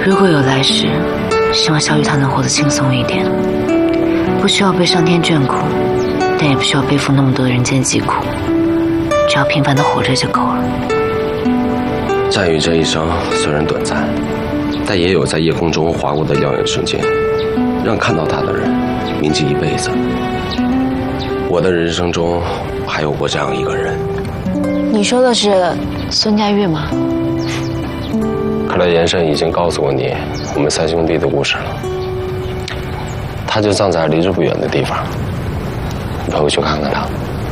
如果有来世，希望小雨她能活得轻松一点，不需要被上天眷顾，但也不需要背负那么多人间疾苦，只要平凡的活着就够了。 战宇这一生虽然短暂，但也有在夜空中划过的耀眼瞬间，让看到他的人铭记一辈子。我的人生中还有过这样一个人。 你说的是孙佳玉吗？ 看来严慎已经告诉过你我们三兄弟的故事了。他就葬在离这不远的地方，你陪我去看看他。